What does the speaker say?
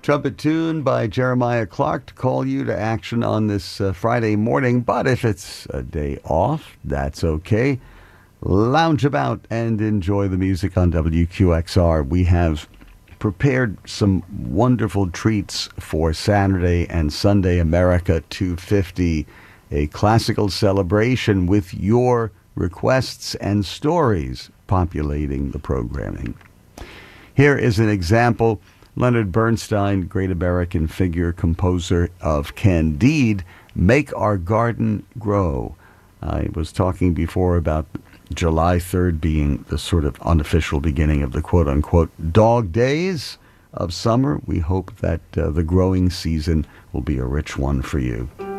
Trumpet tune by Jeremiah Clark to call you to action on this Friday morning. But if it's a day off, that's okay. Lounge about and enjoy the music on WQXR. We have prepared some wonderful treats for Saturday and Sunday America 250, a classical celebration with your requests and stories populating the programming. Here is an example. Leonard Bernstein, great American figure, composer of Candide, Make Our Garden Grow. I was talking before about July 3rd being the sort of unofficial beginning of the quote-unquote dog days of summer. We hope that the growing season will be a rich one for you.